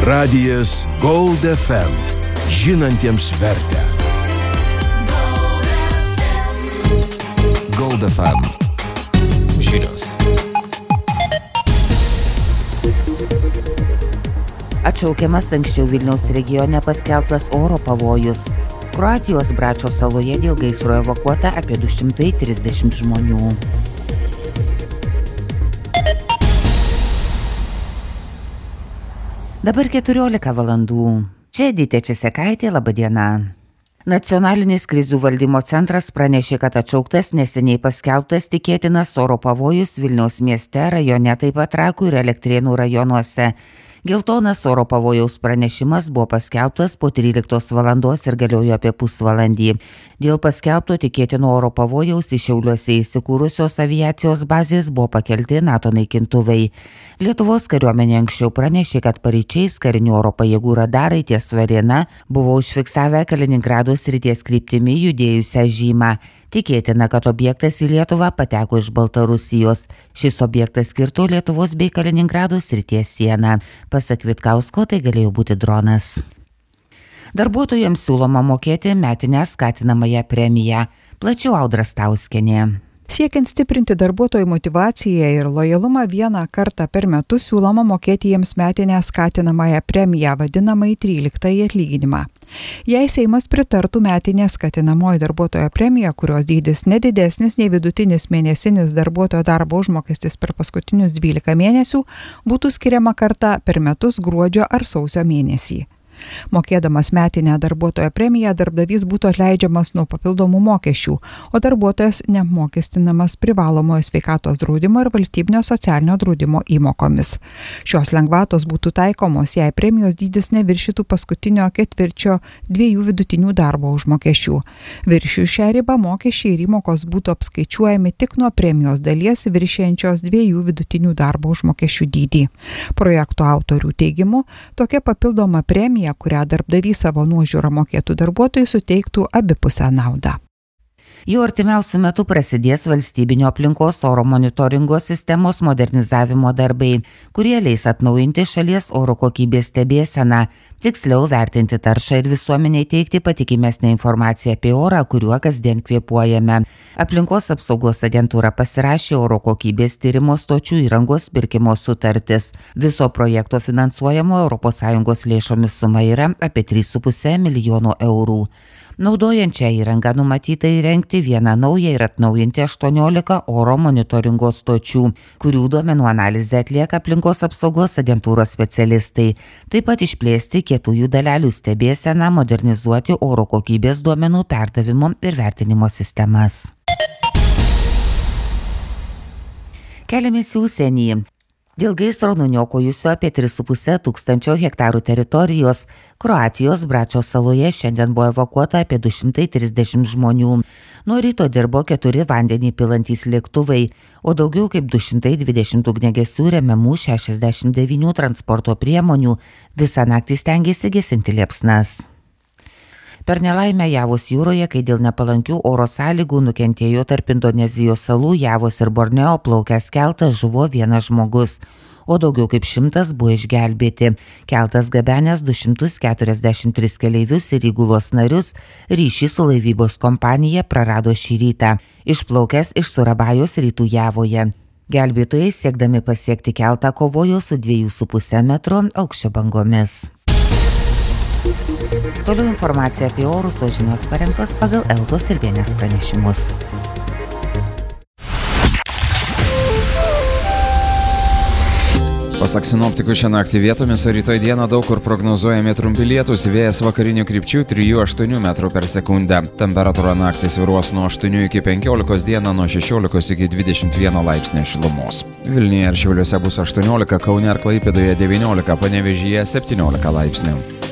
Radijas Gold FM. Žinantiems vertę. Gold FM. Žinios. Atšaukiamas anksčiau Vilniaus regione paskelbtas oro pavojus. Kroatijos Bračo saloje dėl gaisro evakuota apie 230 žmonių. Dabar 14 valandų. Čia Edita Česekaitė, laba diena. Nacionalinis krizių valdymo centras pranešė, kad atšauktas neseniai paskelbtas tikėtinas oro pavojus Vilniaus mieste, rajone, taip pat Trakų ir Elektrėnų rajonuose. Geltonas oro pavojaus pranešimas buvo paskelbtas po 13 valandos ir galiojo apie pusvalandį. Dėl paskelbto tikėtino oro pavojaus iš Šiauliuose įsikūrusios aviacijos bazės buvo pakelti NATO naikintuvai. Lietuvos kariuomenė anksčiau pranešė, kad paryčiais karinių oro pajėgų radarai ties Varėna buvo užfiksavę Kaliningrado srities kryptimi judėjusią žymą. Tikėtina, kad objektas į Lietuvą pateko iš Baltarusijos. Šis objektas kirto Lietuvos bei Kaliningrado srities sieną. Pasak Vitkausko, tai galėjo būti dronas. Darbuotojams siūloma mokėti metinę skatinamąją premiją. Plačiau Audra Stauskienė. Siekiant stiprinti darbuotojų motyvaciją ir lojalumą vieną kartą per metus siūloma mokėti jiems metinę skatinamąją premiją, vadinamąjį 13 atlyginimą. Jei Seimas pritartų metinė skatinamoji darbuotojo premija, kurios dydis nedidesnis nei vidutinis mėnesinis darbuotojo darbo užmokestis per paskutinius 12 mėnesių, būtų skiriama kartą per metus gruodžio ar sausio mėnesį. Mokėdamas metinę darbuotojo premiją, darbdavys būtų atleidžiamas nuo papildomų mokesčių, o darbuotojas neapmokestinamas privalomojo sveikatos draudimo ir valstybinio socialinio draudimo įmokomis. Šios lengvatos būtų taikomos, jei premijos dydis neviršytų paskutinio ketvirčio 2 vidutinių darbo užmokesčių. Viršijus šią ribą mokesčiai ir įmokos būtų apskaičiuojami tik nuo premijos dalies viršijančios 2 vidutinių darbo užmokesčių dydį. Projekto autorių teigimu, tokia papildoma premija, kurią darbdavys savo nuožiūrą mokėtų darbuotojui, suteiktų abipusę naudą. Jau artimiausiu metu prasidės valstybinio aplinkos oro monitoringo sistemos modernizavimo darbai, kurie leis atnaujinti šalies oro kokybės stebėseną, tiksliau vertinti taršą ir visuomeniai teikti patikimesnę informaciją apie orą, kuriuo kasdien kvėpuojame. Aplinkos apsaugos agentūra pasirašė oro kokybės tyrimo stočių įrangos pirkimo sutartis. Viso projekto finansuojamo ES lėšomis suma yra apie 3,5 milijono eurų. Naudojant šią įrangą numatyta įrengti vieną naują ir atnaujinti 18 oro monitoringo stočių, kurių duomenų analizę atlieka aplinkos apsaugos agentūros specialistai. Taip pat išplėsti kietųjų dalelių stebėseną, modernizuoti oro kokybės duomenų perdavimo ir vertinimo sistemas. Keliamės į užsienį. Dėl gaisro nuniokojusio apie 3,5 tūkstančio hektarų teritorijos Kroatijos Bračo saloje šiandien buvo evakuota apie 230 žmonių. Nuo ryto dirbo 4 vandenį pilantys lėktuvai, o daugiau kaip 220 ugniagesių remiamų 69 transporto priemonių visą naktį stengėsi gesinti liepsnas. Per nelaimę Javos jūroje, kai dėl nepalankių oro sąlygų nukentėjo tarp Indonezijos salų Javos ir Borneo plaukęs keltas, žuvo 1 žmogus, o daugiau kaip 100 buvo išgelbėti. Keltas gabenęs 243 keleivius ir įgulos narius ryšį su laivybos kompanija prarado šį rytą, išplaukęs iš Surabajos rytų Javoje. Gelbėtojai siekdami pasiekti keltą kovojo su 2,5 metro aukščio bangomis. Toliau informacija apie orus, o žinios parengtos pagal Eltos ir Vienės pranešimus. Pasak sinoptikų, šią naktį vietomis, o rytoj dieną daug kur prognozuojami trumpi lietūs, vėjas vakarinių krypčių 3–8 metrų per sekundę. Temperatūra naktį svyruos nuo 8 iki 15, dieną nuo 16 iki 21 laipsnio šilumos. Vilniuje ir Šiauliuose bus 18, Kaune ir Klaipėdoje 19, Panevėžyje 17 laipsnių.